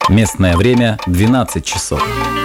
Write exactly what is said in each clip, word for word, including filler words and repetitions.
Местное время двенадцать часов.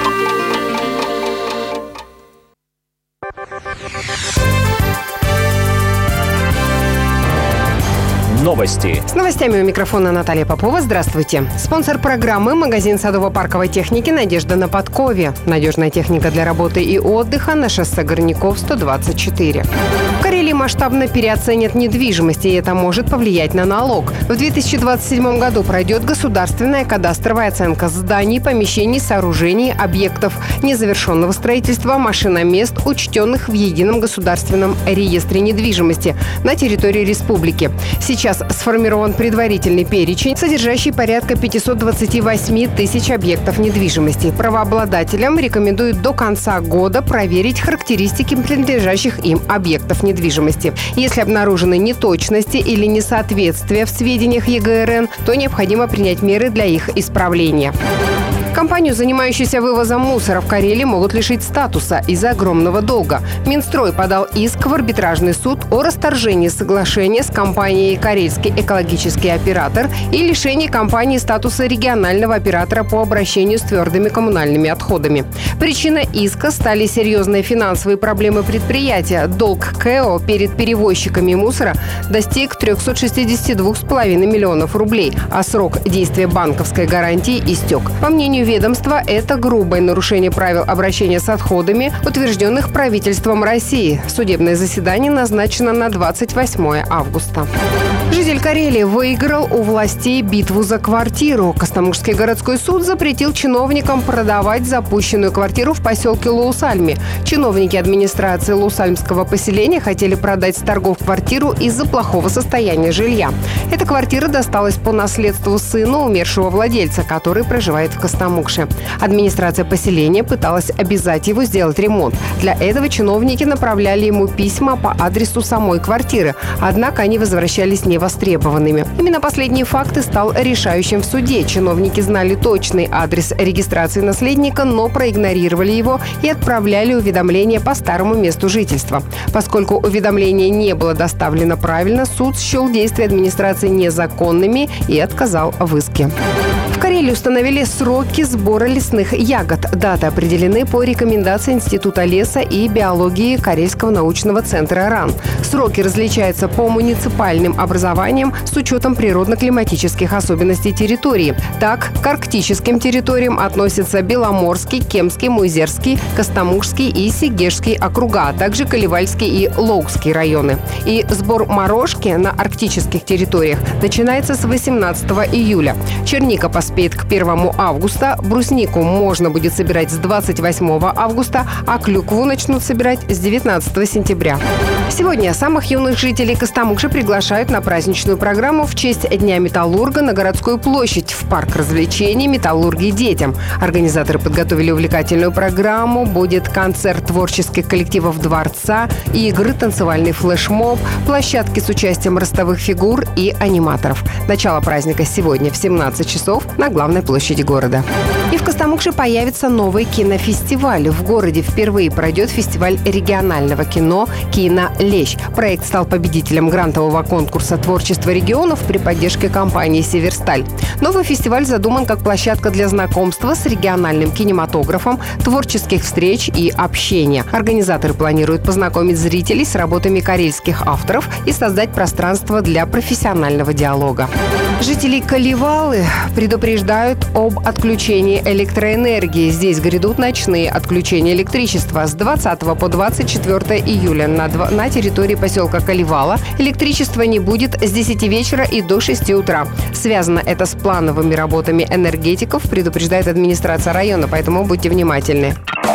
Новости. С новостями у микрофона Наталья Попова. Здравствуйте. Спонсор программы – магазин садово-парковой техники «Надежда» на Подкове. Надежная техника для работы и отдыха на шоссе Горняков, сто двадцать четыре. В Карелии масштабно переоценят недвижимость, и это может повлиять на налог. В две тысячи двадцать седьмом году пройдет государственная кадастровая оценка зданий, помещений, сооружений, объектов незавершенного строительства, машиномест, учтенных в едином государственном реестре недвижимости на территории республики. Сейчас сформирован предварительный перечень, содержащий порядка пятьсот двадцать восемь тысяч объектов недвижимости. Правообладателям рекомендуют до конца года проверить характеристики принадлежащих им объектов недвижимости. Если обнаружены неточности или несоответствия в сведениях Е Гэ Эр Эн, то необходимо принять меры для их исправления. Компанию, занимающуюся вывозом мусора в Карелии, могут лишить статуса из-за огромного долга. Минстрой подал иск в арбитражный суд о расторжении соглашения с компанией «Карельский экологический оператор» и лишении компании статуса регионального оператора по обращению с твердыми коммунальными отходами. Причиной иска стали серьезные финансовые проблемы предприятия. Долг К О перед перевозчиками мусора достиг триста шестьдесят два с половиной миллионов рублей, а срок действия банковской гарантии истек. По мнению ведомства, это грубое нарушение правил обращения с отходами, утвержденных правительством России. Судебное заседание назначено на двадцать восьмое августа. Житель Карелии выиграл у властей битву за квартиру. Костомукшский городской суд запретил чиновникам продавать запущенную квартиру в поселке Лоусальми. Чиновники администрации Лоусальмского поселения хотели продать с торгов квартиру из-за плохого состояния жилья. Эта квартира досталась по наследству сыну умершего владельца, который проживает в Костомукше. Администрация поселения пыталась обязать его сделать ремонт. Для этого чиновники направляли ему письма по адресу самой квартиры, однако они возвращались невостребованными. Именно последний факт и стал решающим в суде. Чиновники знали точный адрес регистрации наследника, но проигнорировали его и отправляли уведомление по старому месту жительства. Поскольку уведомление не было доставлено правильно, суд счел действия администрации незаконными и отказал в иске. В Карелии установили сроки сбора лесных ягод. Даты определены по рекомендации Института леса и биологии Карельского научного центра РАН. Сроки различаются по муниципальным образованиям с учетом природно-климатических особенностей территории. Так, к арктическим территориям относятся Беломорский, Кемский, Муйзерский, Костомукшский и Сегежский округа, а также Каливальский и Лоукский районы. И сбор морожки на арктических территориях начинается с восемнадцатого июля. Черника поспеет к первому августа, бруснику можно будет собирать с двадцать восьмого августа, а клюкву начнут собирать с девятнадцатого сентября. Сегодня самых юных жителей Костомукши приглашают на праздничную программу в честь Дня металлурга на городскую площадь в парк развлечений «Металлурги детям». Организаторы подготовили увлекательную программу. Будет концерт творческих коллективов дворца, игры, танцевальный флешмоб, площадки с участием ростовых фигур и аниматоров. Начало праздника сегодня в семнадцать часов на главной площади города. И в Костомукше появится новый кинофестиваль. В городе впервые пройдет фестиваль регионального кино «Кино Лещ». Проект стал победителем грантового конкурса «Творчество регионов» при поддержке компании «Северсталь». Новый фестиваль задуман как площадка для знакомства с региональным кинематографом, творческих встреч и общения. Организаторы планируют познакомить зрителей с работами карельских авторов и создать пространство для профессионального диалога. Жители Каливалы предупреждают об отключении электроэнергии. Здесь грядут ночные отключения электричества. С двадцатого по двадцать четвёртое июля на, дв... на территории поселка Каливала электричества не будет с десяти вечера и до шести утра. Связано это с плановыми работами энергетиков, предупреждает администрация района, поэтому будьте внимательны.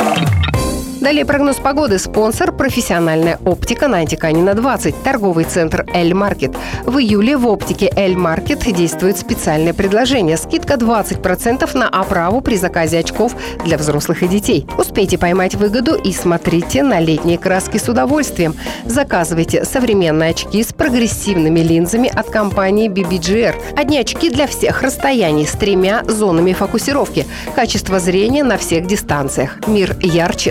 Далее прогноз погоды. Спонсор – профессиональная оптика на Антиканина двадцать. Торговый центр «Эль-Маркет». В июле в оптике «Эль-Маркет» действует специальное предложение. Скидка двадцать процентов на оправу при заказе очков для взрослых и детей. Успейте поймать выгоду и смотрите на летние краски с удовольствием. Заказывайте современные очки с прогрессивными линзами от компании би би джи ар. Одни очки для всех расстояний с тремя зонами фокусировки. Качество зрения на всех дистанциях. Мир ярче с линзами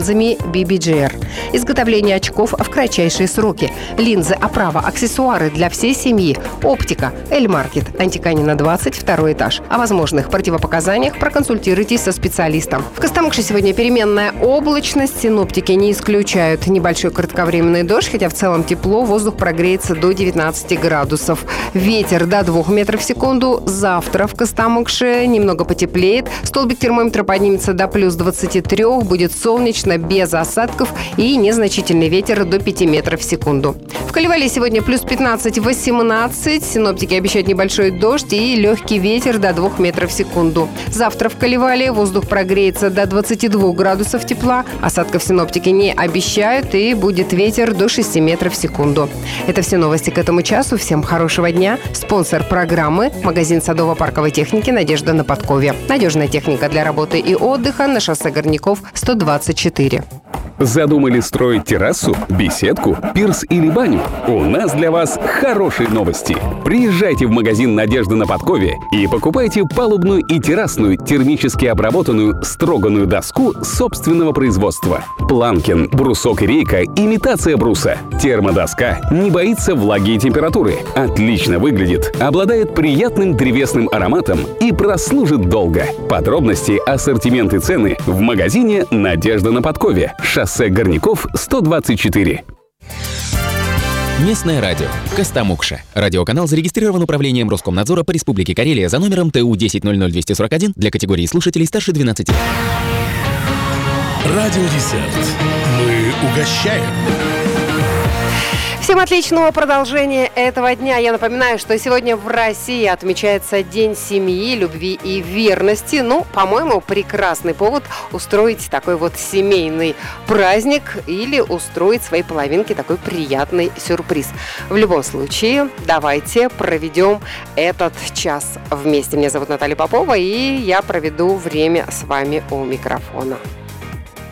линзами би би джи ар. Изготовление очков в кратчайшие сроки. Линзы, оправа, аксессуары для всей семьи. Оптика. Эль-Маркет. Антиканина, двадцать, второй этаж. О возможных противопоказаниях проконсультируйтесь со специалистом. В Костомукше сегодня переменная облачность. Синоптики не исключают небольшой кратковременный дождь, хотя в целом тепло. Воздух прогреется до девятнадцати градусов. Ветер до двух метров в секунду. Завтра в Костомукше немного потеплеет. Столбик термометра поднимется до плюс двадцати трёх. Будет солнечно, без осадков и незначительный ветер до пяти метров в секунду. В Калевале сегодня плюс пятнадцать-восемнадцать. Синоптики обещают небольшой дождь и легкий ветер до двух метров в секунду. Завтра в Калевале воздух прогреется до двадцати двух градусов тепла. Осадков синоптики не обещают и будет ветер до шести метров в секунду. Это все новости к этому часу. Всем хорошего дня. Спонсор программы – магазин садово-парковой техники «Надежда на Подкове». Надежная техника для работы и отдыха на шоссе Горняков, сто двадцать четыре. Задумали строить террасу, беседку, пирс или баню? У нас для вас хорошие новости. Приезжайте в магазин «Надежда на Подкове» и покупайте палубную и террасную термически обработанную строганную доску собственного производства. Планкин, брусок и рейка – имитация бруса. Термодоска не боится влаги и температуры, отлично выглядит, обладает приятным древесным ароматом и прослужит долго. Подробности, ассортимент и цены в магазине «Надежда на Подкове». Шоссе Горняков, сто двадцать четыре. Местное радио. Костомукша. Радиоканал зарегистрирован Управлением Роскомнадзора по Республике Карелия за номером Т У десять ноль ноль двести сорок один для категории слушателей старше двенадцати лет. Радио Десерт. Мы угощаем. Всем отличного продолжения этого дня. Я напоминаю, что сегодня в России отмечается День семьи, любви и верности. Ну, по-моему, прекрасный повод устроить такой вот семейный праздник или устроить своей половинке такой приятный сюрприз. В любом случае, давайте проведем этот час вместе. Меня зовут Наталья Попова, и я проведу время с вами у микрофона.